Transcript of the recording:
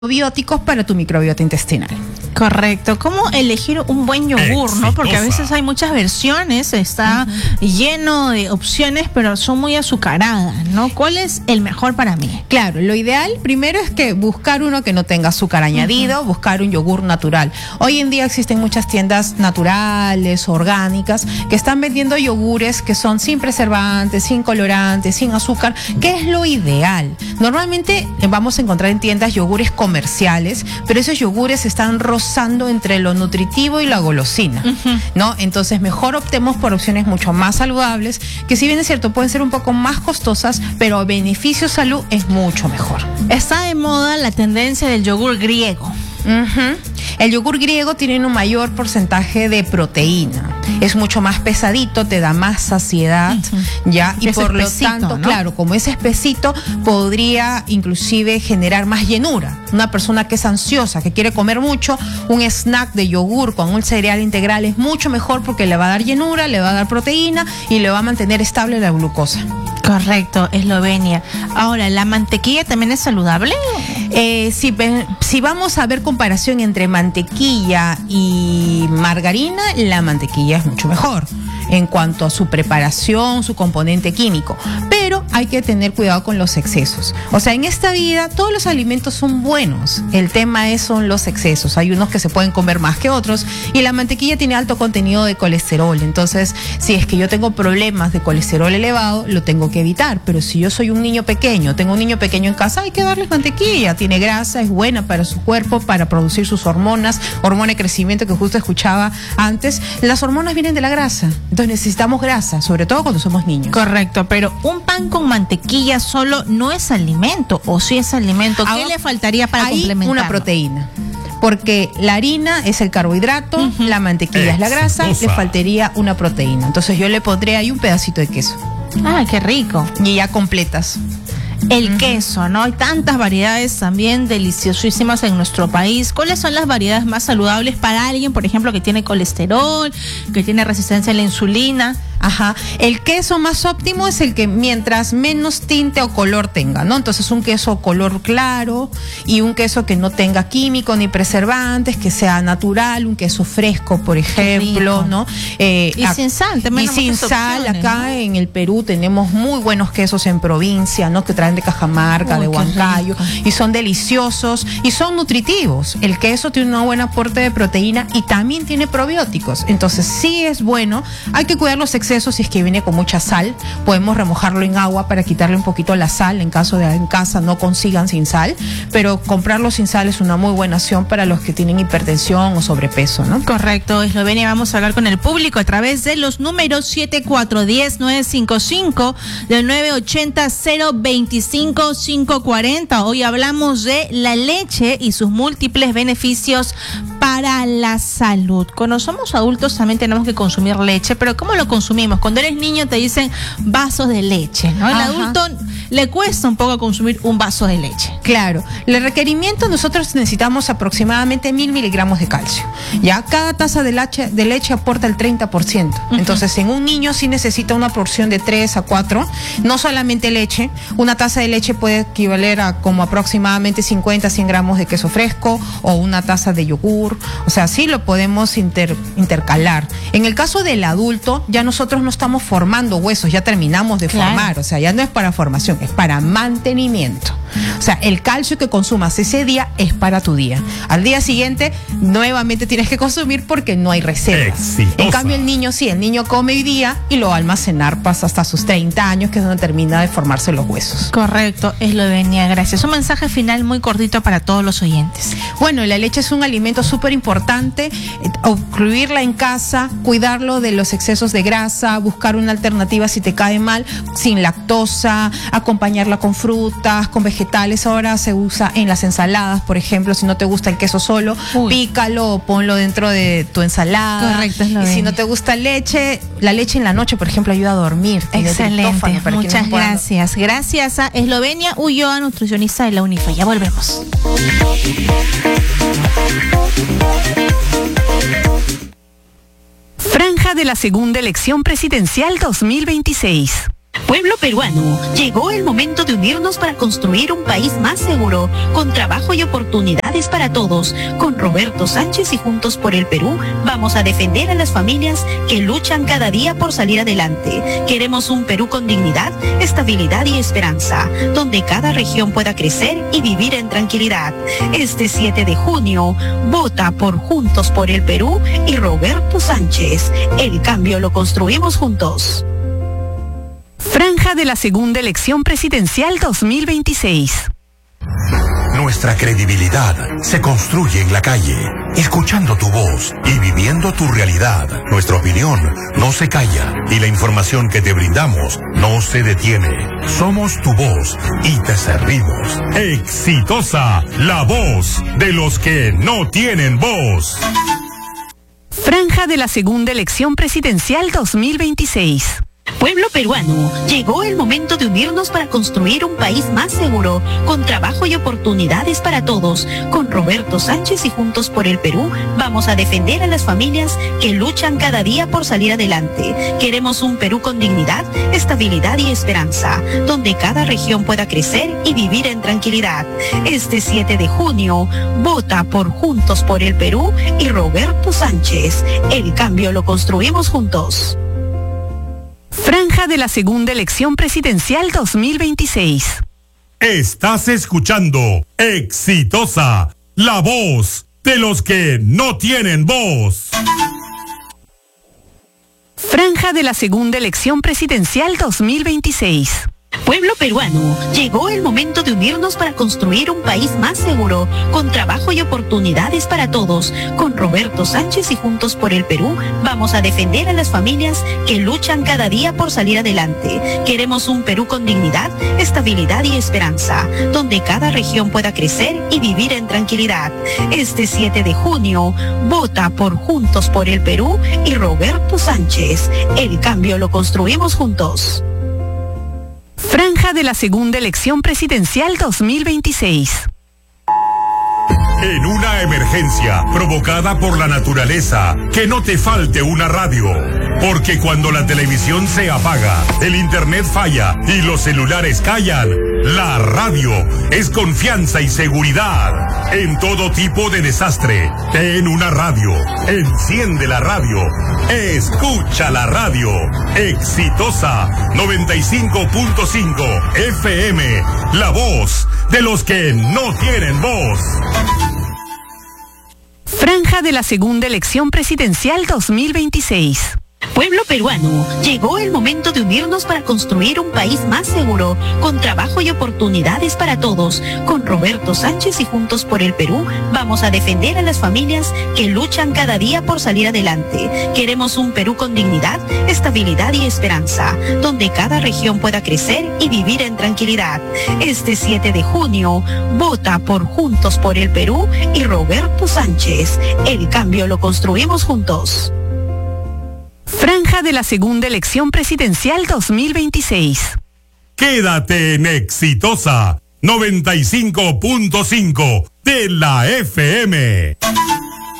probióticos para tu microbiota intestinal. Correcto. ¿Cómo elegir un buen yogur, no? Porque a veces hay muchas versiones, está lleno de opciones, pero son muy azucaradas, ¿no? ¿Cuál es el mejor para mí? Claro, lo ideal primero es que buscar uno que no tenga azúcar añadido, buscar un yogur natural. Hoy en día existen muchas tiendas naturales, orgánicas, que están vendiendo yogures que son sin preservantes, sin colorantes, sin azúcar, que es lo ideal. Normalmente vamos a encontrar en tiendas yogures comerciales, pero esos yogures están rozando entre lo nutritivo y la golosina, ¿no? Entonces mejor optemos por opciones mucho más saludables, que si bien es cierto pueden ser un poco más costosas, pero beneficio salud es mucho mejor. Está de moda la tendencia del yogur griego. El yogur griego tiene un mayor porcentaje de proteína, es mucho más pesadito, te da más saciedad, ya, y por lo tanto, ¿no? Claro, como es espesito, podría inclusive generar más llenura. Una persona que es ansiosa, que quiere comer mucho, un snack de yogur con un cereal integral es mucho mejor porque le va a dar llenura, le va a dar proteína y le va a mantener estable la glucosa. Correcto, Eslovenia. Ahora, ¿la mantequilla también es saludable? Si vamos a ver comparación entre mantequilla y margarina, la mantequilla es mucho mejor en cuanto a su preparación, su componente químico, pero hay que tener cuidado con los excesos. O sea, en esta vida todos los alimentos son buenos, el tema son los excesos. Hay unos que se pueden comer más que otros y la mantequilla tiene alto contenido de colesterol, entonces si es que yo tengo problemas de colesterol elevado, lo tengo que evitar. Pero si yo soy un niño pequeño, tengo un niño pequeño en casa, hay que darles mantequilla, tiene grasa, es buena para su cuerpo, para producir sus hormonas, hormona de crecimiento que justo escuchaba antes. Las hormonas vienen de la grasa, entonces necesitamos grasa, sobre todo cuando somos niños. Correcto, pero un pan con mantequilla solo no es alimento, o sí es alimento. ¿Qué le faltaría para complementar? Una proteína. Porque la harina es el carbohidrato, la mantequilla es la grasa, le faltaría una proteína. Entonces yo le pondré ahí un pedacito de queso. ¡Ah, qué rico! Y ya completas. El queso, ¿no? Hay tantas variedades también deliciosísimas en nuestro país. ¿Cuáles son las variedades más saludables para alguien, por ejemplo, que tiene colesterol, que tiene resistencia a la insulina? El queso más óptimo es el que mientras menos tinte o color tenga, ¿no? Entonces un queso color claro y un queso que no tenga químico ni preservantes, que sea natural, un queso fresco, por ejemplo, ¿no? Y sin sal, también. Y sin sal, acá, ¿no? En el Perú tenemos muy buenos quesos en provincia, ¿no? Que traen de Cajamarca, de Huancayo, y son deliciosos y son nutritivos. El queso tiene un buen aporte de proteína y también tiene probióticos, entonces sí es bueno. Hay que cuidar los excesos. Si es que viene con mucha sal, podemos remojarlo en agua para quitarle un poquito la sal en caso de en casa no consigan sin sal, pero comprarlo sin sal es una muy buena opción para los que tienen hipertensión o sobrepeso, ¿no? Correcto, Eslovenia. Vamos a hablar con el público a través de los números 7410-955 del 980-025-540. Hoy hablamos de la leche y sus múltiples beneficios para la salud. Cuando somos adultos también tenemos que consumir leche, pero ¿cómo lo consumimos? Cuando eres niño te dicen vasos de leche, ¿no? El adulto le cuesta un poco consumir un vaso de leche. Claro, el requerimiento, nosotros necesitamos aproximadamente 1000 miligramos de calcio. Ya cada taza de leche aporta el 30%. Entonces en un niño sí necesita una porción de 3 a 4, no solamente leche. Una taza de leche puede equivaler a como aproximadamente 50 a 100 gramos de queso fresco o una taza de yogur. O sea, sí lo podemos intercalar. En el caso del adulto, ya nosotros no estamos formando huesos, ya terminamos de formar. O sea, ya no es para formación, es para mantenimiento. O sea, el calcio que consumas ese día es para tu día. Al día siguiente, nuevamente tienes que consumir porque no hay reservas. En cambio, el niño sí, el niño come hoy día y lo va a almacenar hasta sus 30 años, que es donde termina de formarse los huesos. Correcto, Eslovenia, gracias. Un mensaje final muy cortito para todos los oyentes. Bueno, la leche es un alimento súper importante, incluirla en casa, cuidarlo de los excesos de grasa, buscar una alternativa si te cae mal, sin lactosa, acompañarla con frutas, con vegetales. Ahora se usa en las ensaladas, por ejemplo. Si no te gusta el queso solo, pícalo o ponlo dentro de tu ensalada. Correcto, y si no te gusta leche, la leche en la noche, por ejemplo, ayuda a dormir. Excelente, muchas gracias. Gracias a Eslovenia Ulloa, nutricionista de la UNIFE. Ya volvemos. Franja de la segunda elección presidencial 2026. Pueblo peruano, llegó el momento de unirnos para construir un país más seguro, con trabajo y oportunidades para todos. Con Roberto Sánchez y Juntos por el Perú, vamos a defender a las familias que luchan cada día por salir adelante. Queremos un Perú con dignidad, estabilidad y esperanza, donde cada región pueda crecer y vivir en tranquilidad. Este 7 de junio, vota por Juntos por el Perú y Roberto Sánchez. El cambio lo construimos juntos. Franja de la segunda elección presidencial 2026. Nuestra credibilidad se construye en la calle, escuchando tu voz y viviendo tu realidad. Nuestra opinión no se calla y la información que te brindamos no se detiene. Somos tu voz y te servimos. Exitosa, la voz de los que no tienen voz. Franja de la segunda elección presidencial 2026. Pueblo peruano, llegó el momento de unirnos para construir un país más seguro, con trabajo y oportunidades para todos. Con Roberto Sánchez y Juntos por el Perú, vamos a defender a las familias que luchan cada día por salir adelante. Queremos un Perú con dignidad, estabilidad y esperanza, donde cada región pueda crecer y vivir en tranquilidad. Este 7 de junio, vota por Juntos por el Perú y Roberto Sánchez. El cambio lo construimos juntos. Franja de la segunda elección presidencial 2026. Estás escuchando Exitosa, la voz de los que no tienen voz. Franja de la segunda elección presidencial 2026. Pueblo peruano, llegó el momento de unirnos para construir un país más seguro, con trabajo y oportunidades para todos. Con Roberto Sánchez y Juntos por el Perú, vamos a defender a las familias que luchan cada día por salir adelante. Queremos un Perú con dignidad, estabilidad y esperanza, donde cada región pueda crecer y vivir en tranquilidad. Este 7 de junio, vota por Juntos por el Perú y Roberto Sánchez. El cambio lo construimos juntos. Franja de la segunda elección presidencial 2026. En una emergencia provocada por la naturaleza, que no te falte una radio. Porque cuando la televisión se apaga, el internet falla y los celulares callan, la radio es confianza y seguridad. En todo tipo de desastre, ten una radio. Enciende la radio. Escucha la radio. Exitosa 95.5 FM. La voz de los que no tienen voz. Franja de la segunda elección presidencial 2026. Pueblo peruano, llegó el momento de unirnos para construir un país más seguro, con trabajo y oportunidades para todos. Con Roberto Sánchez y Juntos por el Perú, vamos a defender a las familias que luchan cada día por salir adelante. Queremos un Perú con dignidad, estabilidad y esperanza, donde cada región pueda crecer y vivir en tranquilidad. Este 7 de junio, vota por Juntos por el Perú y Roberto Sánchez. El cambio lo construimos juntos. Franja de la segunda elección presidencial 2026. Quédate en Exitosa 95.5 de la FM.